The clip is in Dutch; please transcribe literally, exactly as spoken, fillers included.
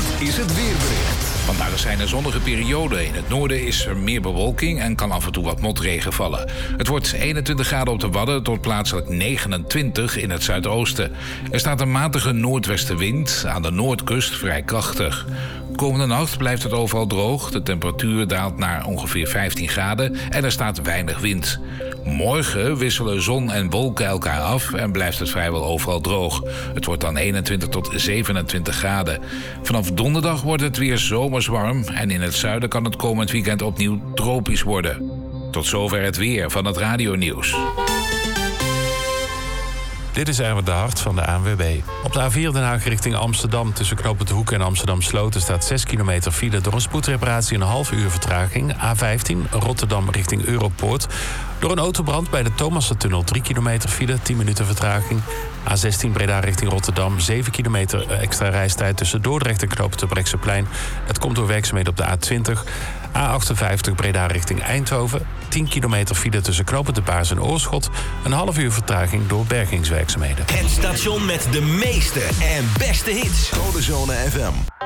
Dit is het weerbericht. Vandaag zijn er zonnige perioden. In het noorden is er meer bewolking en kan af en toe wat motregen vallen. Het wordt eenentwintig graden op de Wadden tot plaatselijk negenentwintig in het zuidoosten. Er staat een matige noordwestenwind, aan de noordkust vrij krachtig. Komende nacht blijft het overal droog. De temperatuur daalt naar ongeveer vijftien graden en er staat weinig wind. Morgen wisselen zon en wolken elkaar af en blijft het vrijwel overal droog. Het wordt dan eenentwintig tot zevenentwintig graden. Vanaf donderdag wordt het weer zomers warm en in het zuiden kan het komend weekend opnieuw tropisch worden. Tot zover het weer van het radionieuws. Dit is Erwin de Hart van de A N W B. Op de A vier Den Haag richting Amsterdam tussen Knoopend De Hoek en Amsterdam Sloten staat zes kilometer file door een spoedreparatie een half uur vertraging. A vijftien Rotterdam richting Europoort. Door een autobrand bij de Thomassentunnel drie kilometer file, tien minuten vertraging. A zestien Breda richting Rotterdam, zeven kilometer extra reistijd tussen Dordrecht en Knoopend Terbrechtseplein. Het komt door werkzaamheden op de A twintig. A achtenvijftig Breda richting Eindhoven. tien kilometer file tussen Knoopend De Baars en Oorschot. Een half uur vertraging door bergingswerkzaamheden. Het station met de meeste en beste hits. Codezone F M.